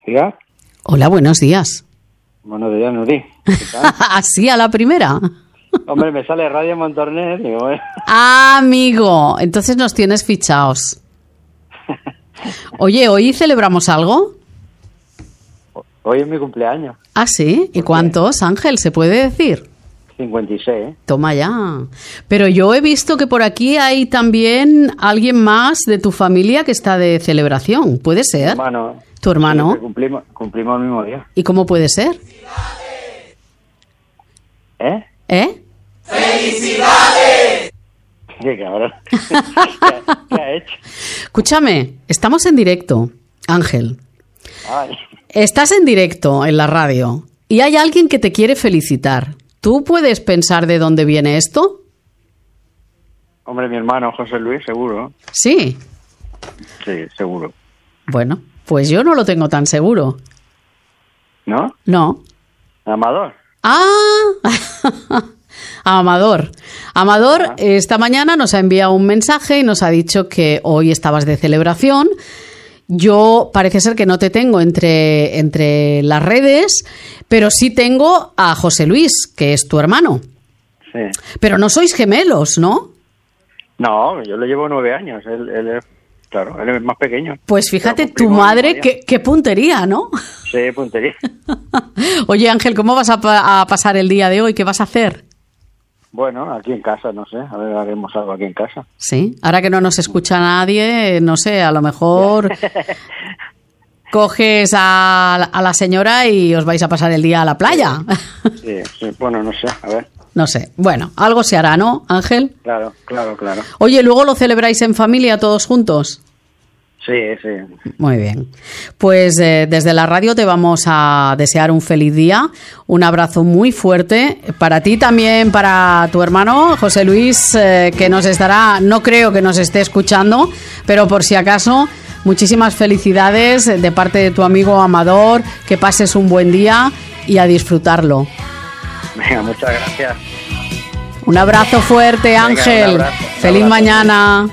¿Diga? Hola, buenos días. Buenos días, Nuri. ¿Qué tal? ¿Así a la primera? Hombre, me sale Radio Montornés. Digo, Amigo, entonces nos tienes fichados. Oye, ¿hoy celebramos algo? Hoy es mi cumpleaños. ¿Ah, sí? ¿Y cuántos, Ángel? ¿Se puede decir? 56. Toma ya. Pero yo he visto que por aquí hay también alguien más de tu familia que está de celebración. ¿Puede ser? Hermano. ¿Tu hermano? Sí, cumplimos el mismo día. ¿Y cómo puede ser? ¿Eh? ¿Eh? ¡Felicidades! Qué cabrón. ¿Qué ha hecho? Escúchame, estamos en directo, Ángel. Ay. Estás en directo en la radio y hay alguien que te quiere felicitar. ¿Tú puedes pensar de dónde viene esto? Hombre, mi hermano José Luis, seguro. Sí. Sí, seguro. Bueno, pues yo no lo tengo tan seguro. ¿No? No. Amador. ¡Ah! Amador. Amador, esta mañana nos ha enviado un mensaje y nos ha dicho que hoy estabas de celebración. Yo parece ser que no te tengo entre las redes, pero sí tengo a José Luis, que es tu hermano. Sí. Pero no sois gemelos, ¿no? No, yo le llevo 9 años. Él es, claro, él es más pequeño. Pues fíjate, Pero tu cumplimos madre, el mismo día. qué puntería, ¿no? Sí, puntería. Oye, Ángel, ¿cómo vas a pasar el día de hoy? ¿Qué vas a hacer? Bueno, aquí en casa, no sé. A ver, haremos algo aquí en casa. Sí, ahora que no nos escucha nadie, no sé, a lo mejor coges a la señora y os vais a pasar el día a la playa. Sí, bueno, no sé, a ver. No sé, bueno, algo se hará, ¿no, Ángel? Claro. Oye, ¿luego lo celebráis en familia todos juntos? Sí. Muy bien. Pues desde la radio te vamos a desear un feliz día, un abrazo muy fuerte para ti también, para tu hermano José Luis, que nos estará, no creo que nos esté escuchando, pero por si acaso, muchísimas felicidades de parte de tu amigo Amador, que pases un buen día y a disfrutarlo. Venga, muchas gracias. Un abrazo fuerte, Ángel. Un abrazo. Feliz mañana.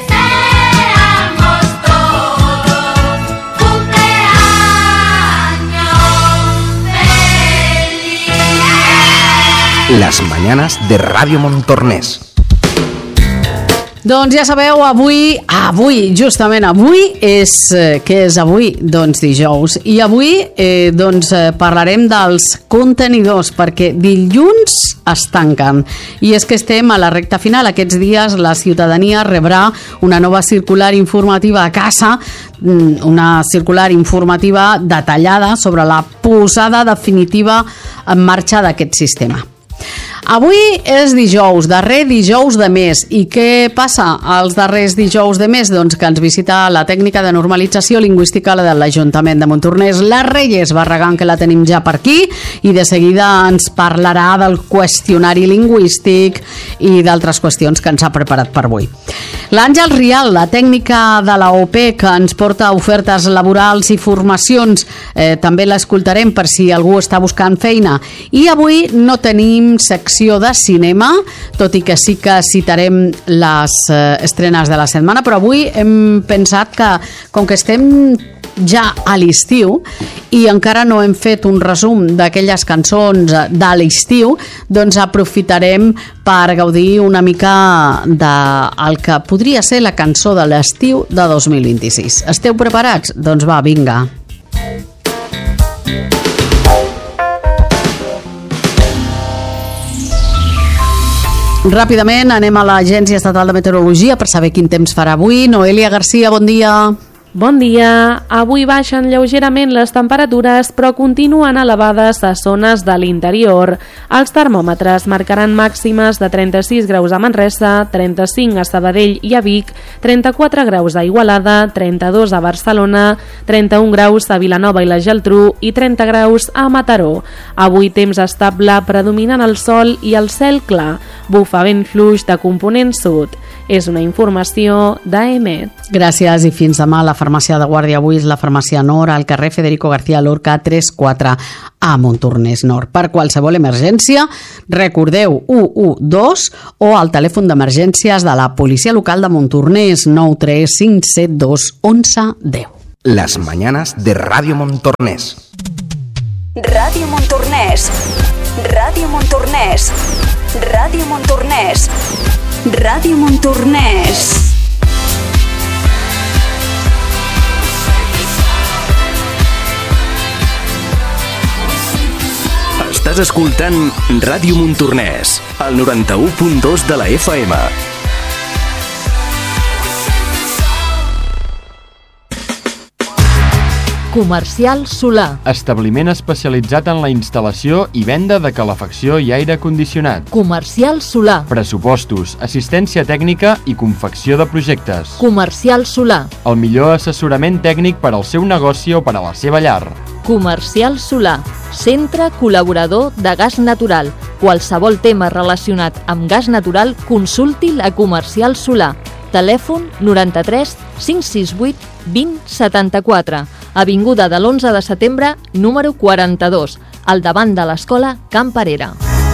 Las mañanas de Ràdio Montornès. Doncs ja sabeu, justament avui és... què és avui? Doncs dijous. I avui parlarem dels contenidors, perquè dilluns es tanquen. I és que estem a la recta final. Aquests dies la ciutadania rebrà una nova circular informativa a casa, una circular informativa detallada sobre la posada definitiva en marxa d'aquest sistema. Avui és dijous, darrer dijous de mes. I què passa els darrers dijous de mes? Doncs que ens visita la tècnica de normalització lingüística de l'Ajuntament de Montornès, la Reyes Barragán, que la tenim ja per aquí, i de seguida ens parlarà del qüestionari lingüístic i d'altres qüestions que ens ha preparat per avui. L'Àngel Rial, la tècnica de la OP, que ens porta ofertes laborals i formacions, també l'escoltarem per si algú està buscant feina. I avui no tenim secció de cinema, tot i que sí que citarem les estrenes de la setmana, però avui hem pensat que, com que estem ja a l'estiu i encara no hem fet un resum d'aquelles cançons de l'estiu, doncs aprofitarem per gaudir una mica del que podria ser la cançó de l'estiu de 2026. Esteu preparats? Doncs va, vinga. Ràpidament anem a l'Agència Estatal de Meteorologia per saber quin temps farà avui. Noelia Garcia, bon dia. Bon dia. Avui baixen lleugerament les temperatures, però continuen elevades a zones de l'interior. Els termòmetres marcaran màximes de 36 graus a Manresa, 35 a Sabadell i a Vic, 34 graus a Igualada, 32 a Barcelona, 31 graus a Vilanova i la Geltrú i 30 graus a Mataró. Avui temps estable, predominant el sol i el cel clar. Bufa vent fluix de component sud. És una informació d'AEMET. Gràcies i fins demà. La farmàcia de guàrdia avui és la farmàcia Nord, al carrer Federico García Lorca 34 a Montornès Nord. Per qualsevol emergència, recordeu 112 o al telèfon d'emergències de la policia local de Montornès 93572 1110. Las mañanas de Radio Montornès. Ràdio Montornès. Ràdio Montornès. Ràdio Montornès. Ràdio Montornès. Estàs escoltant Ràdio Montornès, al 91.2 de la FM. Comercial Solà. Establiment especialitzat en la instal·lació i venda de calefacció i aire condicionat. Comercial Solà. Pressupostos, assistència tècnica i confecció de projectes. Comercial Solà. El millor assessorament tècnic per al seu negoci o per a la seva llar. Comercial Solà. Centre col·laborador de gas natural. Qualsevol tema relacionat amb gas natural, consulti'l a Comercial Solà. Telèfon 93 568 20 74. Avinguda de l'11 de setembre, número 42, al davant de l'escola Can Parera.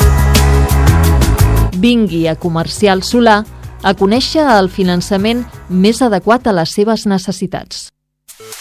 Vingui a Comercial Solà a conèixer el finançament més adequat a les seves necessitats.